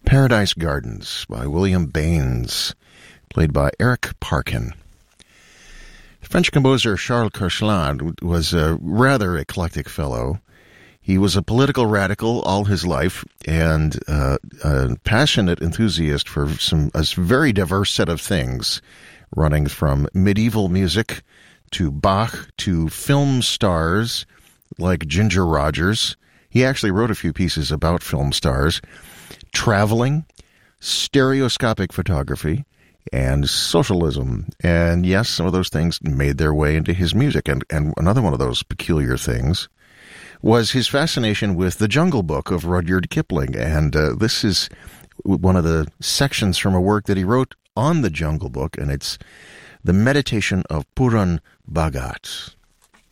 Paradise Gardens by William Baines, played by Eric Parkin. French composer Charles Koechlin was a rather eclectic fellow. He was a political radical all his life and a passionate enthusiast for a very diverse set of things, running from medieval music to Bach to film stars like Ginger Rogers. He actually wrote a few pieces about film stars, traveling, stereoscopic photography, and socialism. And yes, some of those things made their way into his music. And another one of those peculiar things was his fascination with the Jungle Book of Rudyard Kipling. And this is one of the sections from a work that he wrote on the Jungle Book, and it's The Meditation of Purun Bhagat.